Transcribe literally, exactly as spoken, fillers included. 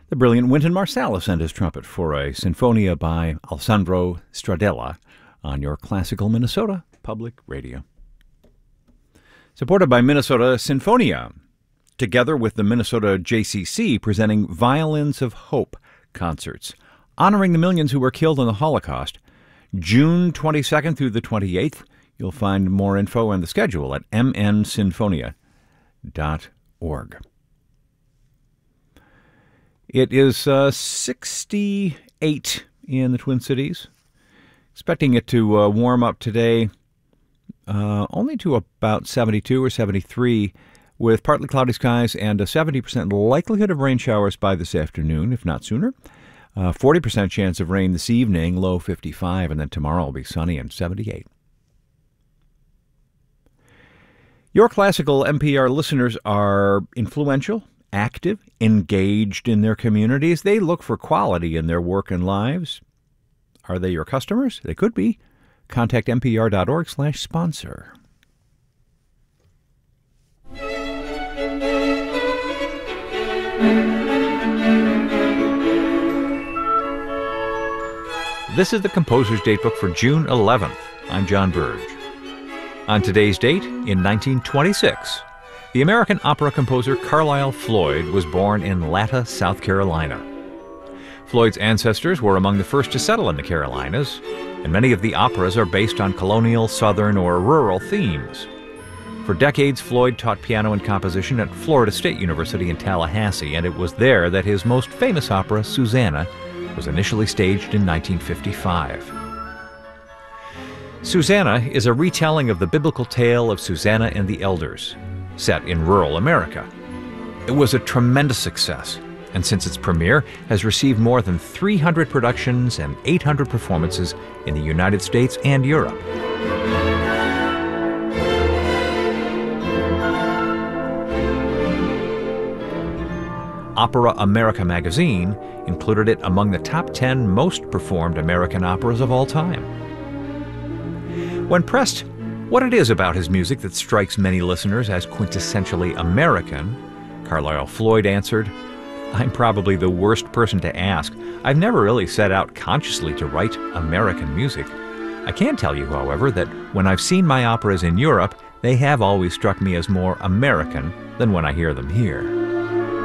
The brilliant Wynton Marsalis and his trumpet for a Sinfonia by Alessandro Stradella on your classical Minnesota Public Radio. Supported by Minnesota Sinfonia, together with the Minnesota J C C presenting Violins of Hope concerts, honoring the millions who were killed in the Holocaust, June twenty-second through the twenty-eighth. You'll find more info and the schedule at m n sinfonia dot org. It is uh, sixty-eight in the Twin Cities. Expecting it to uh, warm up today uh, only to about seventy-two or seventy-three, with partly cloudy skies and a seventy percent likelihood of rain showers by this afternoon, if not sooner. Uh, forty percent chance of rain this evening, low fifty-five, and then tomorrow will be sunny and seventy-eight. Your classical N P R listeners are influential, active, engaged in their communities. They look for quality in their work and lives. Are they your customers? They could be. Contact npr.org slash sponsor. This is the Composer's Datebook for June eleventh. I'm John Burge. On today's date, in nineteen twenty-six, the American opera composer Carlisle Floyd was born in Latta, South Carolina. Floyd's ancestors were among the first to settle in the Carolinas, and many of the operas are based on colonial, southern, or rural themes. For decades, Floyd taught piano and composition at Florida State University in Tallahassee, and it was there that his most famous opera, Susanna, was initially staged in nineteen fifty-five. Susanna is a retelling of the biblical tale of Susanna and the Elders, set in rural America. It was a tremendous success, and since its premiere has received more than three hundred productions and eight hundred performances in the United States and Europe. Opera America magazine included it among the top ten most performed American operas of all time. When pressed what it is about his music that strikes many listeners as quintessentially American, Carlisle Floyd answered, "I'm probably the worst person to ask. I've never really set out consciously to write American music. I can tell you, however, that when I've seen my operas in Europe, they have always struck me as more American than when I hear them here."